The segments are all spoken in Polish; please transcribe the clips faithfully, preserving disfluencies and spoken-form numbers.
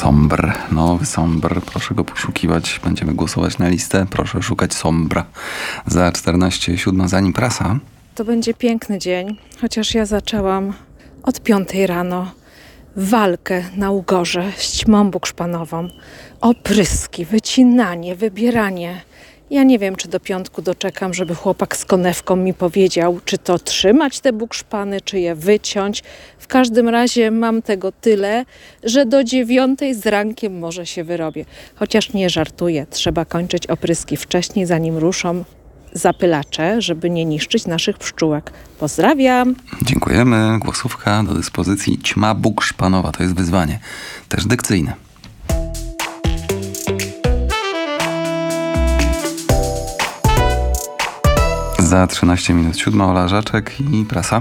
Sombr, nowy Sombr. Proszę go poszukiwać. Będziemy głosować na listę. Proszę szukać Sombra. Za czternaście siódma, zanim prasa. To będzie piękny dzień, chociaż ja zaczęłam od piątej rano walkę na ugorze z ćmą bukszpanową. Opryski, wycinanie, wybieranie. Ja nie wiem, czy do piątku doczekam, żeby chłopak z konewką mi powiedział, czy to trzymać te bukszpany, czy je wyciąć. W każdym razie mam tego tyle, że do dziewiątej z rankiem może się wyrobię. Chociaż nie żartuję, trzeba kończyć opryski wcześniej, zanim ruszą zapylacze, żeby nie niszczyć naszych pszczółek. Pozdrawiam! Dziękujemy. Głosówka do dyspozycji. Ćma bukszpanowa to jest wyzwanie. Też dykcyjne. Za trzynaście minut siódma, Ola Żaczek i prasa.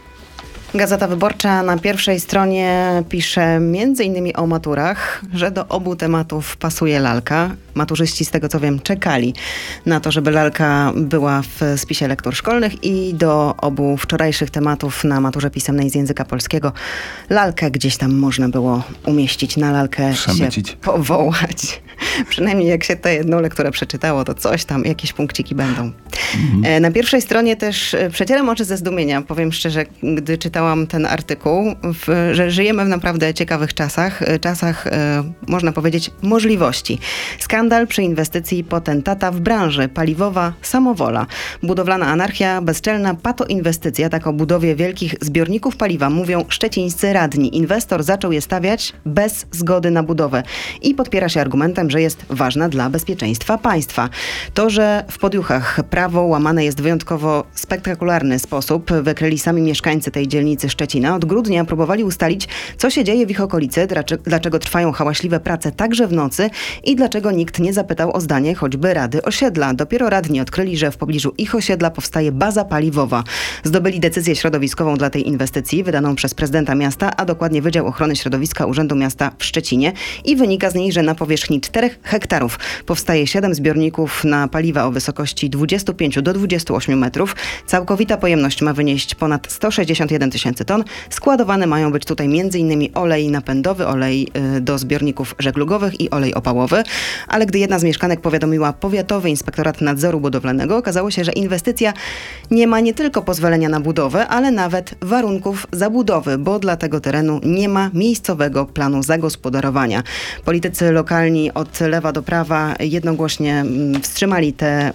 Gazeta Wyborcza na pierwszej stronie pisze między innymi o maturach, że do obu tematów pasuje lalka. Maturzyści, z tego co wiem, czekali na to, żeby lalka była w spisie lektur szkolnych i do obu wczorajszych tematów na maturze pisemnej z języka polskiego lalkę gdzieś tam można było umieścić, na lalkę Przemycić. się powołać. Przynajmniej jak się tę jedną lekturę przeczytało, to coś tam, jakieś punkciki będą. Mhm. Na pierwszej stronie też przecieram oczy ze zdumienia, powiem szczerze, gdy czytałam ten artykuł, w, że żyjemy w naprawdę ciekawych czasach, czasach, e, można powiedzieć, możliwości. Skandal przy inwestycji potentata w branży, paliwowa samowola, budowlana anarchia, bezczelna patoinwestycja, tak o budowie wielkich zbiorników paliwa mówią szczecińscy radni. Inwestor zaczął je stawiać bez zgody na budowę i podpiera się argumentem, że jest ważna dla bezpieczeństwa państwa. To, że w Podjuchach prawo łamane jest w wyjątkowo spektakularny sposób, wykryli sami mieszkańcy tej dzielnicy Szczecina. Od grudnia próbowali ustalić, co się dzieje w ich okolicy, dlaczego trwają hałaśliwe prace także w nocy i dlaczego nikt nie zapytał o zdanie choćby Rady Osiedla. Dopiero radni odkryli, że w pobliżu ich osiedla powstaje baza paliwowa. Zdobyli decyzję środowiskową dla tej inwestycji, wydaną przez prezydenta miasta, a dokładnie Wydział Ochrony Środowiska Urzędu Miasta w Szczecinie i wynika z niej, że na powierzchni czterech hektarów powstaje siedem zbiorników na paliwa o wysokości dwudziestu pięciu do dwudziestu ośmiu metrów. Całkowita pojemność ma wynieść ponad sto sześćdziesiąt jeden tysięcy ton. Składowane mają być tutaj m.in. olej napędowy, olej y, do zbiorników żeglugowych i olej opałowy. Ale gdy jedna z mieszkanek powiadomiła Powiatowy Inspektorat Nadzoru Budowlanego, okazało się, że inwestycja nie ma nie tylko pozwolenia na budowę, ale nawet warunków zabudowy, bo dla tego terenu nie ma miejscowego planu zagospodarowania. Politycy lokalni od lewa do prawa jednogłośnie mm, wstrzymali tę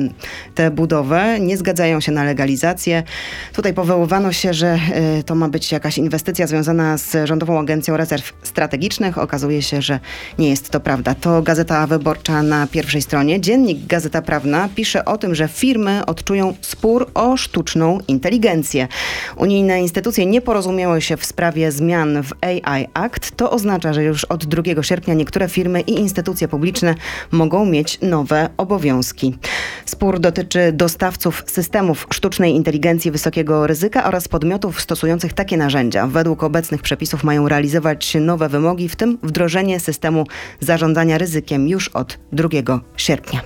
te budowę, nie zgadzają się na legalizację. Tutaj powoływano się, że y, to ma być jakaś inwestycja związana z Rządową Agencją Rezerw Strategicznych. Okazuje się, że nie jest to prawda. To Gazeta Wyborcza na pierwszej stronie. Dziennik Gazeta Prawna pisze o tym, że firmy odczują spór o sztuczną inteligencję. Unijne instytucje nie porozumiały się w sprawie zmian w A I Act. To oznacza, że już od drugiego sierpnia niektóre firmy i instytucje publiczne mogą mieć nowe obowiązki. Spór dotyczy dostawców systemów sztucznej inteligencji wysokiego ryzyka oraz podmiotów stosujących takie narzędzia. Według obecnych przepisów mają realizować nowe wymogi, w tym wdrożenie systemu zarządzania ryzykiem już od drugiego sierpnia.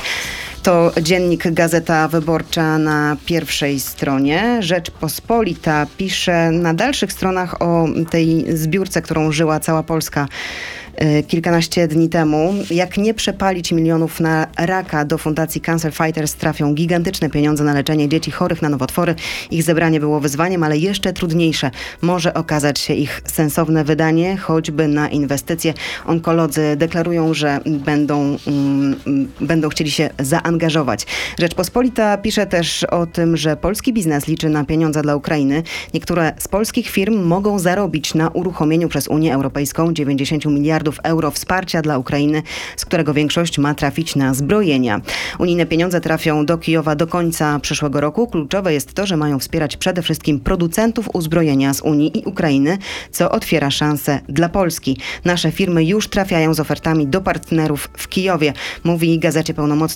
To dziennik Gazeta Wyborcza na pierwszej stronie. Rzeczpospolita pisze na dalszych stronach o tej zbiórce, którą żyła cała Polska kilkanaście dni temu. Jak nie przepalić milionów na raka, do Fundacji Cancer Fighters trafią gigantyczne pieniądze na leczenie dzieci chorych na nowotwory. Ich zebranie było wyzwaniem, ale jeszcze trudniejsze może okazać się ich sensowne wydanie, choćby na inwestycje. Onkolodzy deklarują, że będą, um, będą chcieli się zaangażować. Rzeczpospolita pisze też o tym, że polski biznes liczy na pieniądze dla Ukrainy. Niektóre z polskich firm mogą zarobić na uruchomieniu przez Unię Europejską dziewięćdziesiąt miliardów euro wsparcia dla Ukrainy, z którego większość ma trafić na zbrojenia. Unijne pieniądze trafią do Kijowa do końca przyszłego roku. Kluczowe jest to, że mają wspierać przede wszystkim producentów uzbrojenia z Unii i Ukrainy, co otwiera szanse dla Polski. Nasze firmy już trafiają z ofertami do partnerów w Kijowie, mówi gazecie pełnomocnik rządu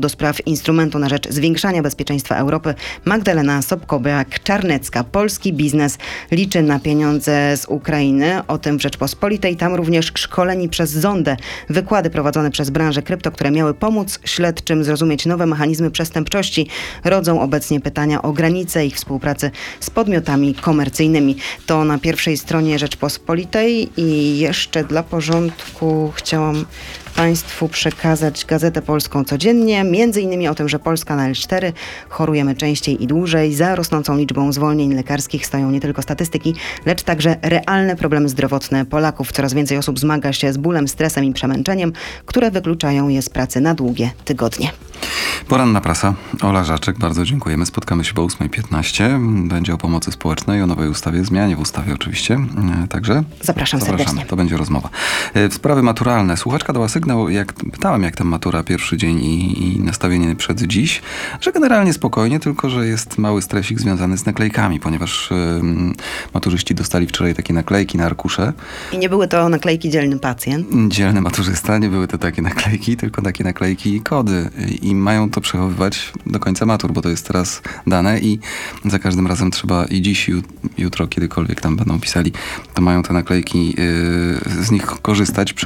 do spraw instrumentu na rzecz zwiększania bezpieczeństwa Europy Magdalena Sobkowiak-Czarnecka. Polski biznes liczy na pieniądze z Ukrainy. O tym w Rzeczpospolitej. Tam również szkoleni przez Zondę wykłady prowadzone przez branżę krypto, które miały pomóc śledczym zrozumieć nowe mechanizmy przestępczości. Rodzą obecnie pytania o granice ich współpracy z podmiotami komercyjnymi. To na pierwszej stronie Rzeczpospolitej i jeszcze dla porządku chciałam Państwu przekazać Gazetę Polską codziennie, między innymi o tym, że Polska na L cztery chorujemy częściej i dłużej. Za rosnącą liczbą zwolnień lekarskich stoją nie tylko statystyki, lecz także realne problemy zdrowotne Polaków. Coraz więcej osób zmaga się z bólem, stresem i przemęczeniem, które wykluczają je z pracy na długie tygodnie. Poranna prasa. Ola Żaczek, bardzo dziękujemy. Spotkamy się po ósma piętnaście. Będzie o pomocy społecznej, o nowej ustawie, zmianie w ustawie oczywiście. Także Zapraszam serdecznie. To będzie rozmowa. W sprawy maturalne. Słuchaczka dała sygnał, jak pytałem, jak tam matura pierwszy dzień i, i nastawienie przed dziś, że generalnie spokojnie, tylko że jest mały stresik związany z naklejkami, ponieważ y, maturzyści dostali wczoraj takie naklejki na arkusze. I nie były to naklejki dzielny pacjent. Dzielny maturzysta, nie były to takie naklejki, tylko takie naklejki i kody. I mają to przechowywać do końca matur, bo to jest teraz dane i za każdym razem trzeba i dziś, i jutro, kiedykolwiek tam będą pisali, to mają te naklejki, y, z nich korzystać.